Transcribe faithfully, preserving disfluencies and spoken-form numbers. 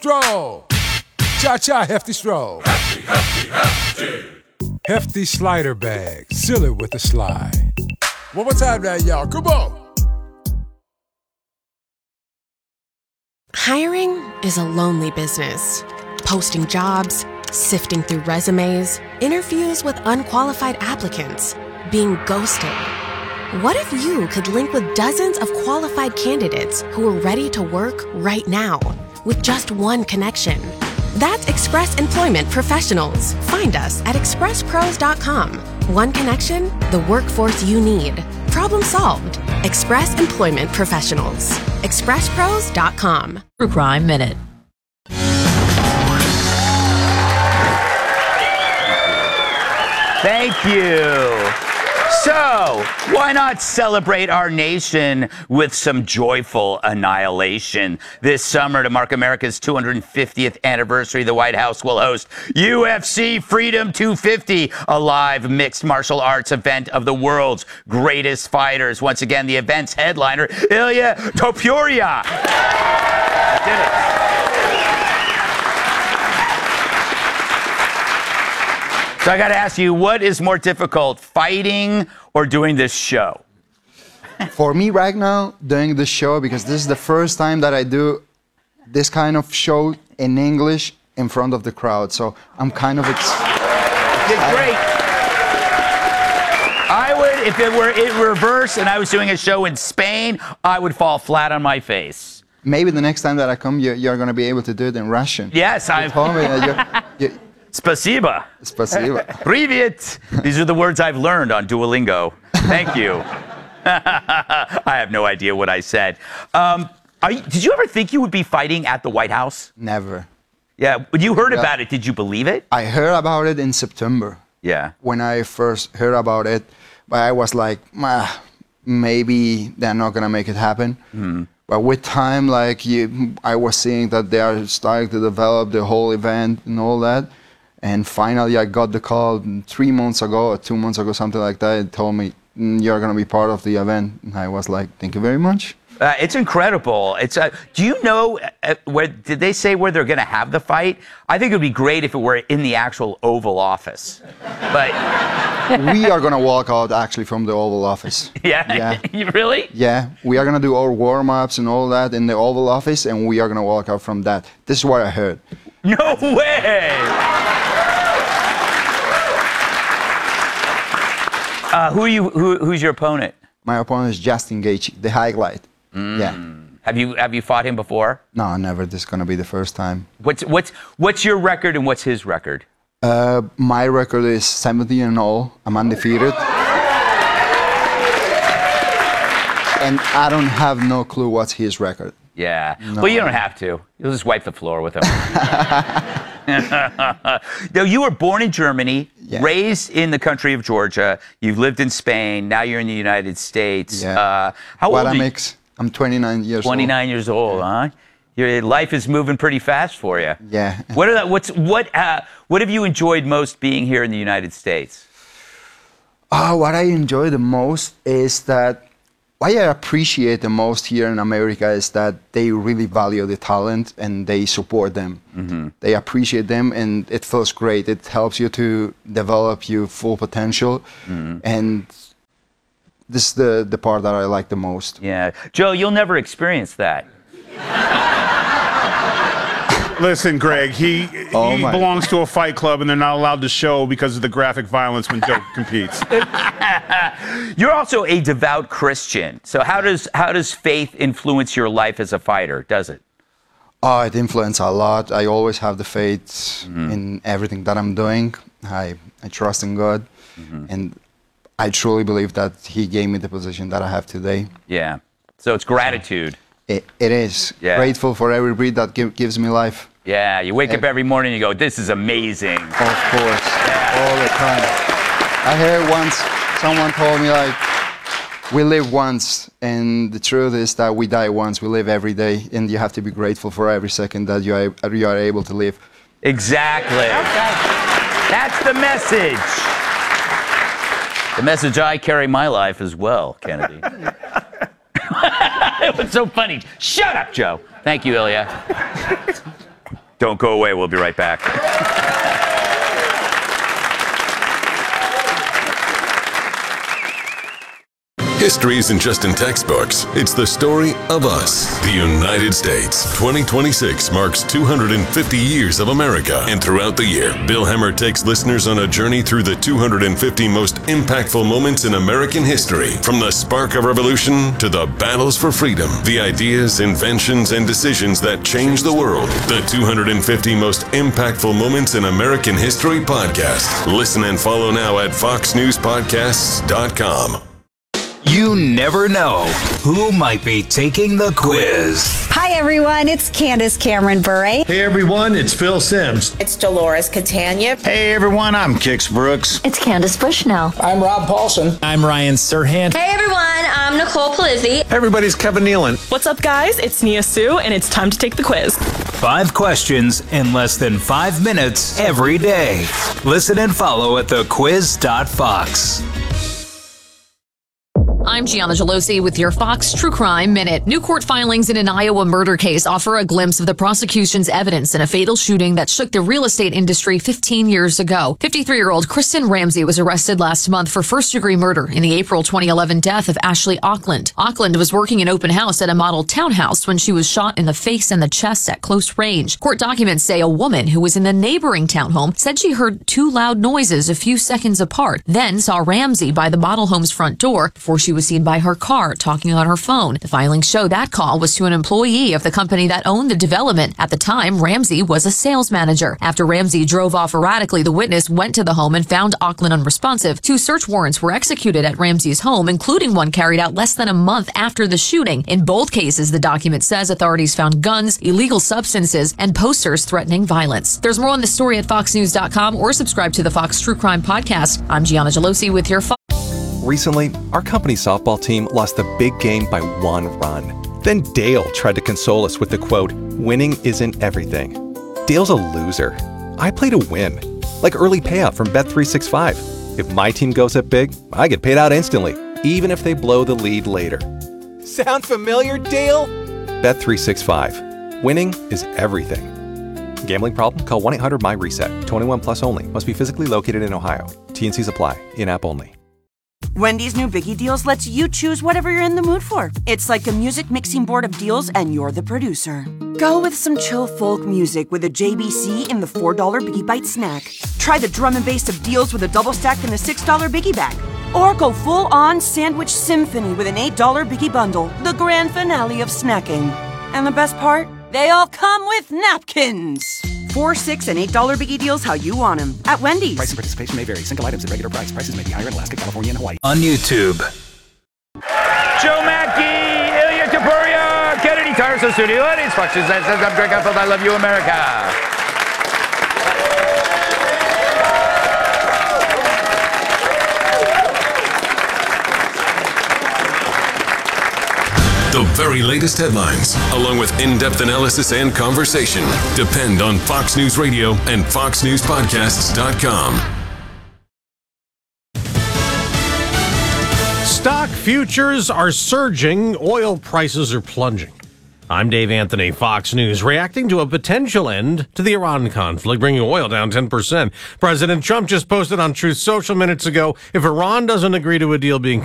Stroll. Cha-cha, hefty stroll. Hefty, hefty, hefty. Hefty slider bag. Seal it with a slide. One more time now, y'all. Come on. Hiring is a lonely business. Posting jobs, sifting through resumes, interviews with unqualified applicants, being ghosted. What if you could link with dozens of qualified candidates who are ready to work right now with just one connection? That's Express Employment Professionals. Find us at express pros dot com. One connection, the workforce you need. Problem solved. Express Employment Professionals. express pros dot com. True Crime Minute. Thank you. So, why not celebrate our nation with some joyful annihilation? This summer, to mark America's two hundred fiftieth anniversary, the White House will host U F C Freedom two fifty, a live mixed martial arts event of the world's greatest fighters. Once again, the event's headliner, Ilia Topuria. Did it. So I got to ask you, what is more difficult, fighting or doing this show? For me right now, doing this show, because this is the first time that I do this kind of show in English in front of the crowd. So I'm kind of excited. Did great. I would, if it were in reverse and I was doing a show in Spain, I would fall flat on my face. Maybe the next time that I come, you're, you're going to be able to do it in Russian. Yes, I told me that you're, you're, Spasiba. Spasiba. Привет. These are the words I've learned on Duolingo. Thank you. I have no idea what I said. Um, are you, did you ever think you would be fighting at the White House? Never. Yeah. When you heard Yeah. about it, did you believe it? I heard about it in September. Yeah. When I first heard about it, but I was like, ah, maybe they're not going to make it happen. Mm. But with time, like you, I was seeing that they are starting to develop the whole event and all that. And finally, I got the call three months ago or two months ago, something like that. It told me, mm, you're going to be part of the event. And I was like, thank you very much. Uh, it's incredible. It's. Uh, do you know uh, where? Did they say where they're going to have the fight? I think it would be great if it were in the actual Oval Office. But we are going to walk out actually from the Oval Office. Yeah. Yeah. Really? Yeah. We are going to do our warm-ups and all that in the Oval Office, and we are going to walk out from that. This is what I heard. No way. Uh, who are you? Who, who's your opponent? My opponent is Justin Gaethje, the highlight. Mm. Yeah. Have you have you fought him before? No, never. This is gonna be the first time. What's what's what's your record and what's his record? Uh, my record is seventeen and all. I'm undefeated. And I don't have no clue what's his record. Yeah. No. Well, you don't have to. You'll just wipe the floor with him. Now, you were born in Germany, yeah. raised in the country of Georgia. You've lived in Spain. Now you're in the United States. Yeah. Uh, how what old I are you? mix? I'm twenty-nine years twenty-nine old. years old, yeah. huh? Your life is moving pretty fast for you. Yeah. What are that? What's what? Uh, what have you enjoyed most being here in the United States? Oh, what I enjoy the most is that. What I appreciate the most here in America is that they really value the talent and they support them. Mm-hmm. They appreciate them, and it feels great. It helps you to develop your full potential, mm-hmm. and this is the, the part that I like the most. Yeah. Joe, you'll never experience that. Listen, Greg, he, oh he belongs to a fight club, and they're not allowed to show because of the graphic violence when Joe competes. You're also a devout Christian. So how does how does faith influence your life as a fighter? Does it? Oh, it influences a lot. I always have the faith mm-hmm. in everything that I'm doing. I, I trust in God, mm-hmm. and I truly believe that He gave me the position that I have today. Yeah. So it's gratitude. It, it is. Yeah. Grateful for every breath that give, gives me life. Yeah, you wake up every morning and you go, this is amazing. Of course, yeah. all the time. I heard once, someone told me like, we live once, and the truth is that we die once. We live every day, and you have to be grateful for every second that you are, you are able to live. Exactly. Okay. That's the message. The message I carry my life as well, Kennedy. It was so funny. Shut up, Joe. Thank you, Ilia. Don't go away. We'll be right back. History isn't just in textbooks. It's the story of us. The United States. twenty twenty-six marks two hundred fifty years of America. And throughout the year, Bill Hemmer takes listeners on a journey through the two hundred fifty most impactful moments in American history. From the spark of revolution to the battles for freedom. The ideas, inventions, and decisions that changed the world. The two hundred fifty most impactful moments in American history podcast. Listen and follow now at fox news podcasts dot com. You never know who might be taking the quiz. Hi, everyone. It's Candace Cameron Bure. Hey, everyone. It's Phil Sims. It's Dolores Catania. Hey, everyone. I'm Kix Brooks. It's Candace Bushnell. I'm Rob Paulson. I'm Ryan Serhant. Hey, everyone. I'm Nicole Polizzi. Hey, everybody's Kevin Nealon. What's up, guys? It's Nia Sue, and it's time to take the quiz. Five questions in less than five minutes every day. Listen and follow at the quiz dot fox. I'm Gianna Gelosi with your Fox True Crime Minute. New court filings in an Iowa murder case offer a glimpse of the prosecution's evidence in a fatal shooting that shook the real estate industry fifteen years ago. fifty-three-year-old Kristen Ramsey was arrested last month for first-degree murder in the April twenty eleven death of Ashley Auckland. Auckland was working an open house at a model townhouse when she was shot in the face and the chest at close range. Court documents say a woman who was in the neighboring townhome said she heard two loud noises a few seconds apart, then saw Ramsey by the model home's front door before she was seen by her car talking on her phone. The filings show that call was to an employee of the company that owned the development. At the time, Ramsey was a sales manager. After Ramsey drove off erratically, the witness went to the home and found Auckland unresponsive. Two search warrants were executed at Ramsey's home, including one carried out less than a month after the shooting. In both cases, the document says authorities found guns, illegal substances, and posters threatening violence. There's more on the story at fox news dot com or subscribe to the Fox True Crime Podcast. I'm Gianna Gelosi with your Fox. Recently, our company's softball team lost the big game by one run. Then Dale tried to console us with the quote, "Winning isn't everything." Dale's a loser. I play to win. Like early payout from Bet three sixty-five. If my team goes up big, I get paid out instantly, even if they blow the lead later. Sound familiar, Dale? Bet three sixty-five. Winning is everything. Gambling problem? Call one eight hundred my reset. twenty-one plus only. Must be physically located in Ohio. T N Cs apply. In-app only. Wendy's new Biggie Deals lets you choose whatever you're in the mood for. It's like a music mixing board of deals, and you're the producer. Go with some chill folk music with a J B C in the four dollar Biggie Bite snack. Try the drum and bass of deals with a double stack in the six dollar Biggie Bag. Or go full-on sandwich symphony with an eight dollar Biggie Bundle, the grand finale of snacking. And the best part? They all come with napkins. Four, six, and eight dollar Biggie Deals how you want them at Wendy's. Price and participation may vary. Single items at regular price. Prices may be higher in Alaska, California, and Hawaii. On YouTube. Joe Mackey, Ilya Tapuria, Kennedy Tarso Studio. It is Fox News. I'm Greg Gutfeld. I love you, America. The very latest headlines, along with in-depth analysis and conversation, depend on Fox News Radio and fox news podcasts dot com. Stock futures are surging. Oil prices are plunging. I'm Dave Anthony, Fox News, reacting to a potential end to the Iran conflict, bringing oil down ten percent. President Trump just posted on Truth Social minutes ago, if Iran doesn't agree to a deal being